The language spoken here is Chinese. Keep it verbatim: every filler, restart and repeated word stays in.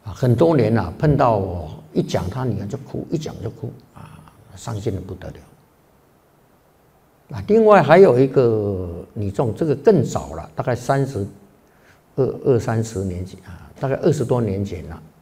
啊，很多年了、啊，碰到我一讲他女儿就哭，一讲就哭啊，伤心的不得了。啊，另外还有一个女众，这个更早了，大概三十二二三十年前啊，大概二十多年前了。